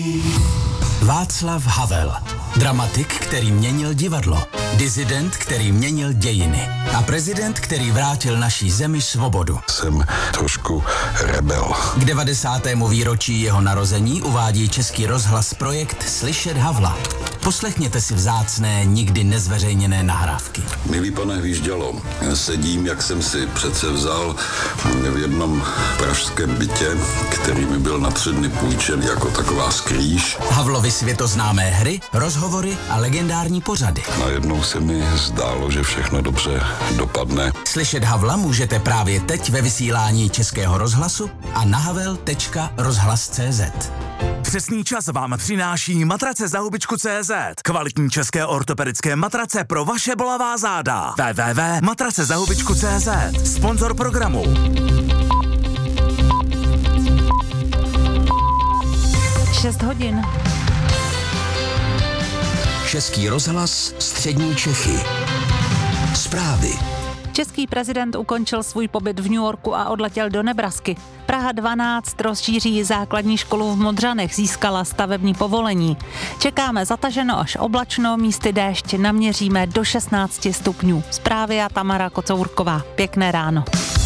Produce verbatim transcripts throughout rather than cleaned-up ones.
Václav Havel. Dramatik, který měnil divadlo. Disident, který měnil dějiny. A prezident, který vrátil naší zemi svobodu. Jsem trošku rebel. K devadesátému výročí jeho narození uvádí Český rozhlas projekt Slyšet Havla. Poslechněte si vzácné, nikdy nezveřejněné nahrávky. Milý pane Hvíždělo, sedím, jak jsem si přece vzal v jednom pražském bytě, který mi byl na tři dny půjčen jako taková skrýš. Havlovy světoznámé hry, rozhovory a legendární pořady. Najednou se mi zdálo, že všechno dobře dopadne. Slyšet Havla můžete právě teď ve vysílání Českého rozhlasu a na havel tečka rozhlas tečka cé zet. Přesný čas vám přináší matrace za hubičku tečka cé zet. Kvalitní české ortopedické matrace pro vaše bolavá záda. w w w tečka matrace za hubičku tečka cé zet. Sponzor programu. šest hodin. Český rozhlas, střední Čechy. Zprávy. Český prezident ukončil svůj pobyt v New Yorku a odletěl do Nebrasky. Praha dvanáct rozšíří základní školu v Modřanech, získala stavební povolení. Čekáme zataženo až oblačno, místy déšť naměříme do šestnáct stupňů. Zprávy a Tamara Kocourková. Pěkné ráno.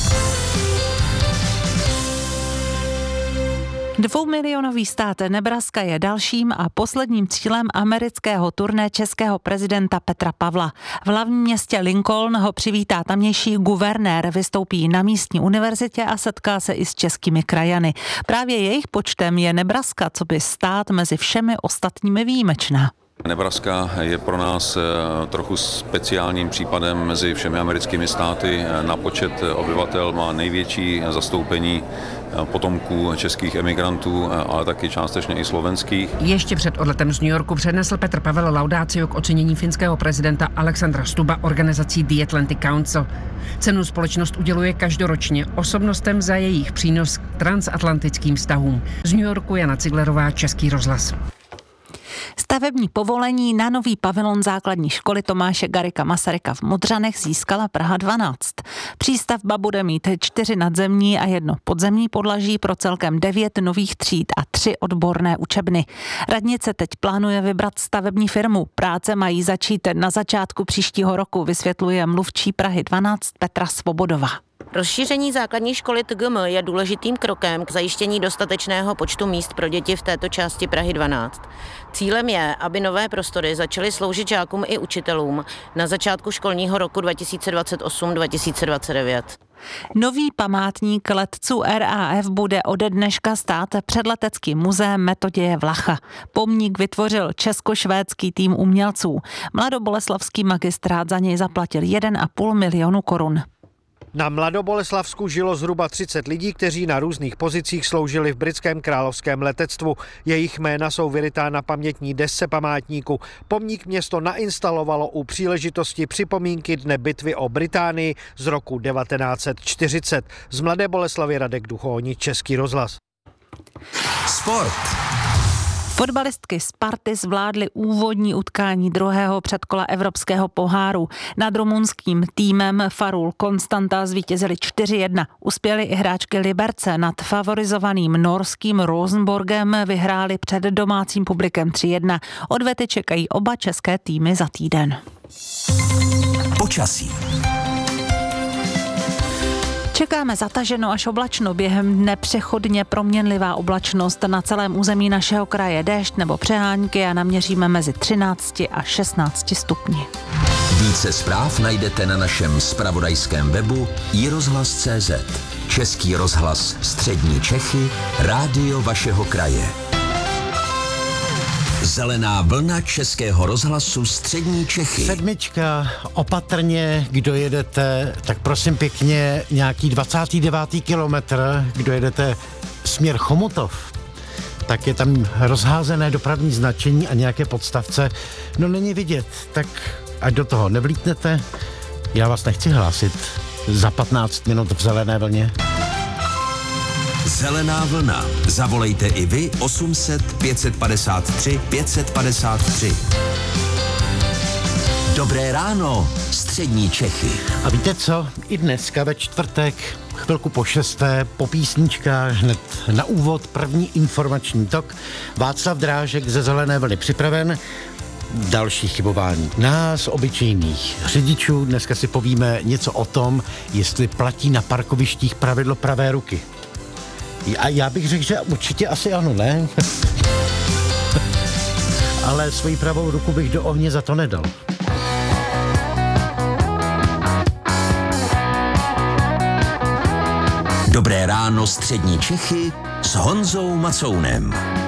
Dvoumilionový stát Nebraska je dalším a posledním cílem amerického turné českého prezidenta Petra Pavla. V hlavním městě Lincoln ho přivítá tamnější guvernér, vystoupí na místní univerzitě a setká se i s českými krajany. Právě jejich počtem je Nebraska, co by stát mezi všemi ostatními výjimečná. Nebraska je pro nás trochu speciálním případem mezi všemi americkými státy. Na počet obyvatel má největší zastoupení potomků českých emigrantů, ale taky částečně i slovenských. Ještě před odletem z New Yorku přednesl Petr Pavel laudáciu k ocenění finského prezidenta Alexandra Stubba organizací The Atlantic Council. Cenu společnost uděluje každoročně osobnostem za jejich přínos k transatlantickým vztahům. Z New Yorku Jana Ciglerová, Český rozhlas. Stavební povolení na nový pavilon základní školy Tomáše Garrigua Masaryka v Modřanech získala Praha dvanáct. Přístavba bude mít čtyři nadzemní a jedno podzemní podlaží pro celkem devět nových tříd a tři odborné učebny. Radnice teď plánuje vybrat stavební firmu. Práce mají začít na začátku příštího roku, vysvětluje mluvčí Prahy dvanáct Petra Svobodová. Rozšíření základní školy T G M je důležitým krokem k zajištění dostatečného počtu míst pro děti v této části Prahy dvanáct. Cílem je, aby nové prostory začaly sloužit žákům i učitelům na začátku školního roku dva tisíce dvacet osm dva tisíce dvacet devět. Nový památník letců R A F bude ode dneška stát před leteckým muzeem Metoděje Vlacha. Pomník vytvořil česko-švédský tým umělců. Mladoboleslavský magistrát za něj zaplatil jeden a půl milionu korun. Na Mladoboleslavsku žilo zhruba třicet lidí, kteří na různých pozicích sloužili v britském královském letectvu. Jejich jména jsou vyrytá na pamětní desce památníku. Pomník město nainstalovalo u příležitosti připomínky Dne bitvy o Británii z roku devatenáct set čtyřicet. Z Mladé Boleslavy Radek Duchoň, Český rozhlas. Sport. Fotbalistky Sparty zvládly úvodní utkání druhého předkola Evropského poháru. Nad rumunským týmem Farul Konstanta zvítězili čtyři jedna. Uspěly i hráčky Liberce. Nad favorizovaným norským Rosenborgem vyhráli před domácím publikem tři jedna. Odvety čekají oba české týmy za týden. Počasí. Čekáme zataženo až oblačno, během dne přechodně proměnlivá oblačnost na celém území našeho kraje, déšť nebo přehánky a naměříme mezi třináct a šestnáct stupni. Více zpráv najdete na našem zpravodajském webu i rozhlas tečka cé zet. Český rozhlas, střední Čechy, rádio vašeho kraje. Zelená vlna Českého rozhlasu střední Čechy. Sedmička, opatrně, kdo jedete, tak prosím pěkně nějaký dvacátý devátý kilometr, kdo jedete směr Chomutov, tak je tam rozházené dopravní značení a nějaké podstavce, no není vidět, tak ať do toho nevlítnete, já vás nechci hlásit za patnáct minut v zelené vlně. Zelená vlna. Zavolejte i vy osm set pět padesát tři pět padesát tři. Dobré ráno, střední Čechy. A víte co? I dneska ve čtvrtek chvilku po šesté, po písničkách, hned na úvod první informační tok. Václav Drážek ze Zelené vlny připraven. Další chybování nás, obyčejných řidičů. Dneska si povíme něco o tom, jestli platí na parkovištích pravidlo pravé ruky. A já bych řekl, že určitě asi ano, ne? Ale svoji pravou ruku bych do ohně za to nedal. Dobré ráno střední Čechy s Honzou Macounem.